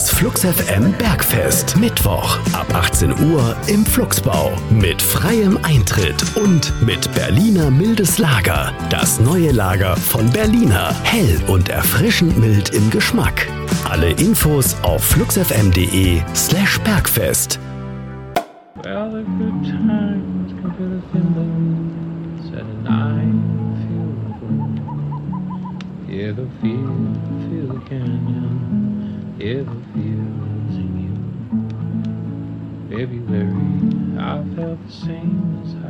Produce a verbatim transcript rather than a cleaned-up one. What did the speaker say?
Das Flux F M Bergfest. Mittwoch ab achtzehn Uhr im Fluxbau. Mit freiem Eintritt und mit Berliner mildes Lager. Das neue Lager von Berliner. Hell und erfrischend mild im Geschmack. Alle Infos auf fluxfm.de slash Bergfest. Well, the good times come to the fingers and I feel the gold. Hear the feel, feel the canyon, hear the feels in you. February, I felt the same as